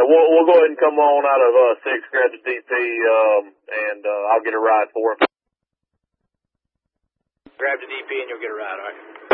we'll go ahead and come on out of 6, grab the DP, and I'll get a ride for him. Grab the DP and you'll get a ride, all right?